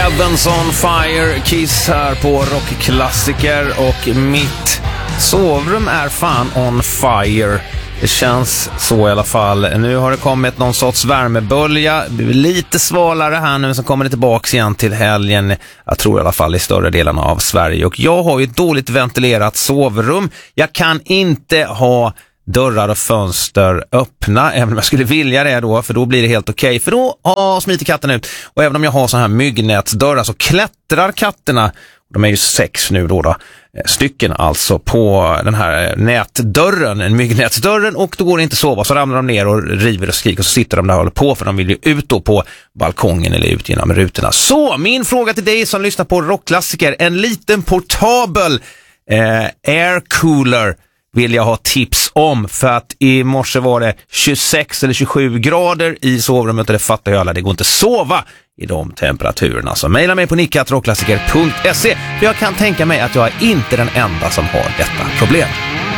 Heavens on Fire, Kiss här på Rockklassiker, och mitt sovrum är fan on fire. Det känns så i alla fall. Nu har det kommit någon sorts värmebölja, lite svalare här nu, som kommer det tillbaka igen till helgen. Jag tror i alla fall i större delarna av Sverige. Och jag har ju ett dåligt ventilerat sovrum. Jag kan inte ha dörrar och fönster öppna, även om jag skulle vilja det då, för då blir det helt okej. För då smiter katten ut. Och även om jag har så här myggnätsdörrar så klättrar katterna, de är ju 6 nu då, stycken alltså, på den här nätdörren, en myggnätsdörren, och då går det inte sova, så ramlar de ner och river och skriker, och så sitter de där och håller på, för de vill ju ut då på balkongen eller ut genom rutorna. Så min fråga till dig som lyssnar på Rockklassiker, en liten portabel air cooler vill jag ha tips om, för att i morse var det 26 eller 27 grader i sovrummet, och det fattar jag alla, det går inte sova i de temperaturerna. Så mejla mig på nick@rockklassiker.se, för jag kan tänka mig att jag är inte den enda som har detta problem.